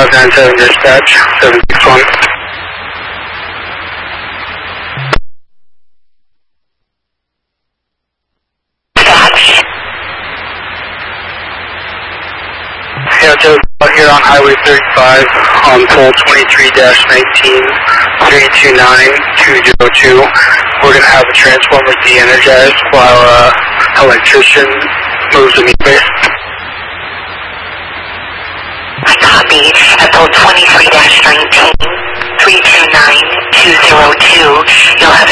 597 dispatch, 761. Yeah, Joe, here on Highway 35 on pole 23-19, 329-202. We're going to have a transformer de-energized while electrician moves the meter. Copy. At pole 23-19, 329-202, you'll have